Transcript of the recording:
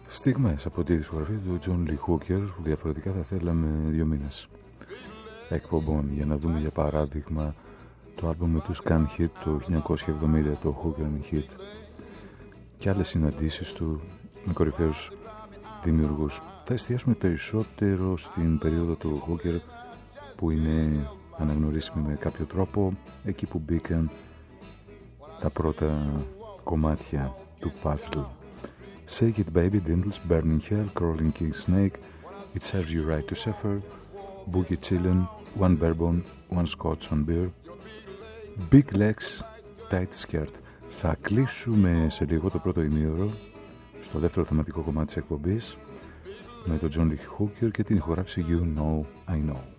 Στιγμές από τη δισκογραφία του John Lee Hooker, που διαφορετικά θα θέλαμε 2 μήνες εκπομπών για να δούμε για παράδειγμα το άλμπομ με τους Can Hit το 1970, το Hooker and Hit, και άλλες συναντήσεις του με κορυφαίους δημιουργούς. Θα εστιάσουμε περισσότερο στην περίοδο του Hooker, που είναι αναγνωρίσιμη με κάποιο τρόπο, εκεί που μπήκαν τα πρώτα κομμάτια του puzzle. Shake It Baby, Dimples, Burning Hell, Crawling King Snake, It Serves You Right to Suffer, Boogie Chillin', One Bourbon, One Scotch on Beer, Big Legs, Tight Skirt. Θα κλείσουμε σε λίγο το πρώτο ημίωρο στο δεύτερο θεματικό κομμάτι της εκπομπής με τον John Lee Hooker και την ηχογράφηση You Know I Know.